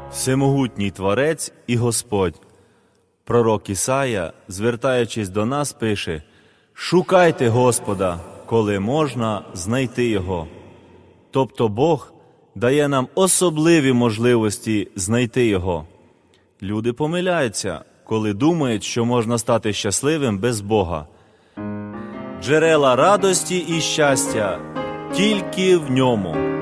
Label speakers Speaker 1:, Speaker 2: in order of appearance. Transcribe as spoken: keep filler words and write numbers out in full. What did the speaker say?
Speaker 1: Всемогутній Творець і Господь. Пророк Ісая, звертаючись до нас, пише: «Шукайте Господа, коли можна знайти Його». Тобто Бог дає нам особливі можливості знайти Його. Люди помиляються, коли думають, що можна стати щасливим без Бога. Джерела радості і щастя тільки в Ньому.